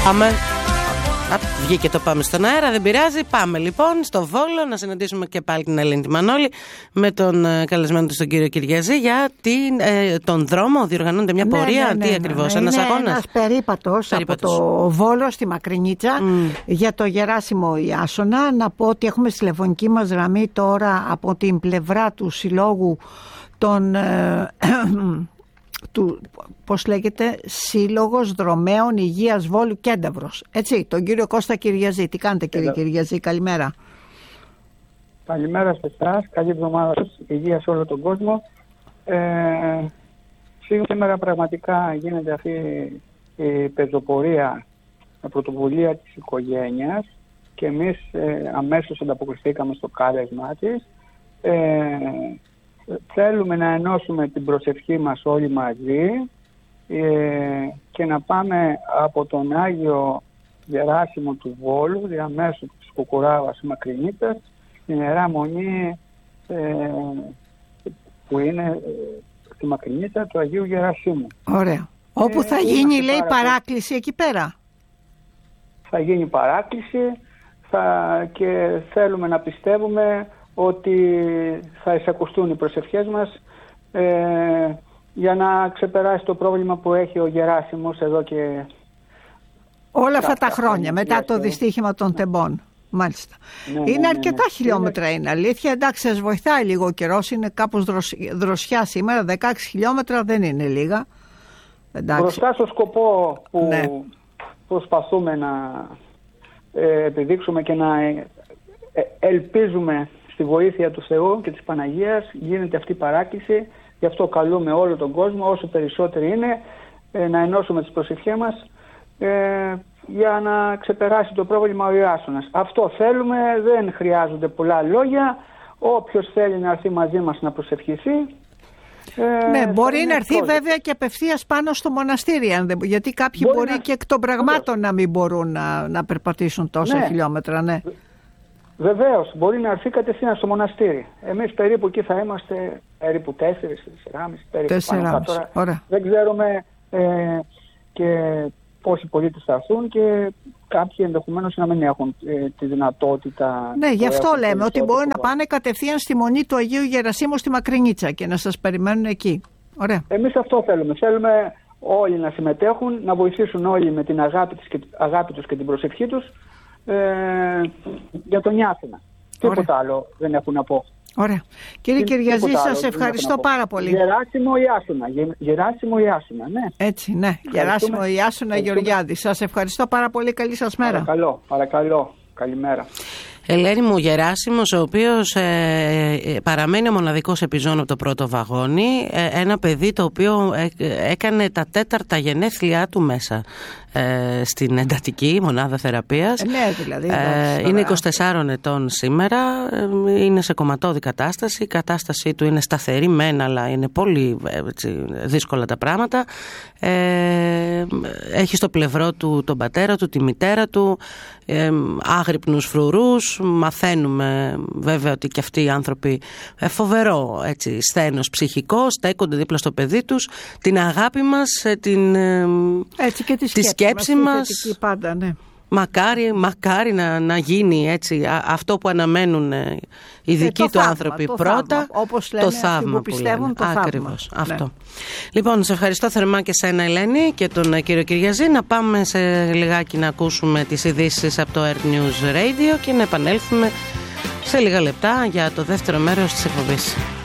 Πάμε. Βγήκε το πάμε στον αέρα, δεν πειράζει. Πάμε λοιπόν στο Βόλο να συναντήσουμε και πάλι την Ελένη τη Μανώλη με τον καλεσμένο του τον κύριο Κυριαζή για τον δρόμο. Διοργανώνεται μια πορεία, τι ακριβώς, ένας αγώνας? Είναι ένας περίπατος από το Βόλο στη Μακρινίτσα για το Γεράσιμο Ιάσονα. Να πω ότι έχουμε στη τηλεφωνική μας γραμμή τώρα από την πλευρά του συλλόγου πώς λέγεται, Σύλλογος Δρομέων Υγείας Βόλου Κένταυρος. Έτσι, τον κύριο Κώστα Κυριαζή. Τι κάνετε κύριε Κυριαζή, καλημέρα. Καλημέρα σε εσάς, καλή εβδομάδα σας, υγεία σε όλο τον κόσμο. Σήμερα πραγματικά γίνεται αυτή η πεζοπορία με πρωτοβουλία της οικογένειας και εμείς αμέσως ανταποκριθήκαμε στο κάλεσμά της. Θέλουμε να ενώσουμε την προσευχή μας όλοι μαζί και να πάμε από τον Άγιο Γεράσιμο του Βόλου, διαμέσου της Κουκουράβας Μακρινίτσας, στην Ιερά Μονή που είναι στη Μακρινίτσα του Αγίου Γερασίμου. Ωραία. Όπου θα γίνει, λέει, παράκληση εκεί πέρα. Θα γίνει παράκληση και θέλουμε να πιστεύουμε ότι θα εισακουστούν οι προσευχές μας για να ξεπεράσει το πρόβλημα που έχει ο Γεράσιμος εδώ και όλα αυτά τα χρόνια μετά το δυστύχημα των Τεμπών. Μάλιστα. Είναι αρκετά χιλιόμετρα, είναι αλήθεια. Εντάξει, σας βοηθάει λίγο ο καιρός, είναι κάπως δροσιά σήμερα. 16 χιλιόμετρα δεν είναι λίγα. Εντάξει. Μπροστά στο σκοπό που προσπαθούμε να επιδείξουμε και να ελπίζουμε στη βοήθεια του Θεού και της Παναγίας, γίνεται αυτή η παράκληση. Γι' αυτό καλούμε όλο τον κόσμο, όσο περισσότεροι είναι, να ενώσουμε τις προσευχές μας για να ξεπεράσει το πρόβλημα ο Ιάσονας. Αυτό θέλουμε, δεν χρειάζονται πολλά λόγια. Όποιος θέλει να έρθει μαζί μας να προσευχηθεί. Ναι, μπορεί να έρθει βέβαια και απευθείας πάνω στο μοναστήρι, γιατί κάποιοι μπορεί και εκ των πραγμάτων να μην μπορούν να περπατήσουν τόσα χιλιόμετρα. Ναι. Βεβαίως, μπορεί να έρθει κατευθείαν στο μοναστήρι. Εμείς περίπου εκεί θα είμαστε, περίπου 4,5 περίπου. 4,5. Δεν ξέρουμε και πόσοι πολίτες θα έρθουν και κάποιοι ενδεχομένως να μην έχουν τη δυνατότητα. Ναι, γι' αυτό λέμε ότι μπορούν να πάνε κατευθείαν στη Μονή του Αγίου Γερασίμου στη Μακρινίτσα και να σας περιμένουν εκεί. Ωραία. Εμείς αυτό θέλουμε. Θέλουμε όλοι να συμμετέχουν, να βοηθήσουν όλοι με την αγάπη τους και την προσευχή τους για τον Ιάσονα. Τίποτα άλλο δεν έχουν να πω. Ωραία. Κύριε Κυριαζή, σας ευχαριστώ πάρα πολύ. Γεράσιμο Ιάσονα. Γεράσιμο Ιάσονα, ναι. Έτσι, ναι. Γεράσιμο Ιάσονα Γεωργιάδη. Σας ευχαριστώ πάρα πολύ. Καλή σας μέρα. Παρακαλώ. Καλημέρα. Ελένη μου, Γεράσιμος, ο οποίος παραμένει ο μοναδικός επιζών από το πρώτο βαγόνι, ένα παιδί το οποίο έκανε τα 4τα γενέθλιά του μέσα στην εντατική μονάδα θεραπείας. Ναι, δηλαδή. Είναι 24 ετών σήμερα, είναι σε κομματώδη κατάσταση, η κατάστασή του είναι σταθερή μεν, αλλά είναι πολύ δύσκολα τα πράγματα. Έχει στο πλευρό του τον πατέρα του, τη μητέρα του, άγρυπνους φρουρούς. Μαθαίνουμε βέβαια ότι και αυτοί οι άνθρωποι φοβερό σθένος ψυχικό, στέκονται δίπλα στο παιδί τους, την αγάπη μας, τη σκέψη μας. Πάντα, ναι. Μακάρι να γίνει έτσι αυτό που αναμένουν οι δικοί του άνθρωποι πρώτα, το θαύμα που πιστεύουν, ακριβώς αυτό. Ναι. Λοιπόν, σε ευχαριστώ θερμά και σένα Ελένη και τον κύριο Κυριαζή. Να πάμε σε λιγάκι να ακούσουμε τις ειδήσεις από το Earth News Radio και να επανέλθουμε σε λίγα λεπτά για το δεύτερο μέρος της εκπομπής.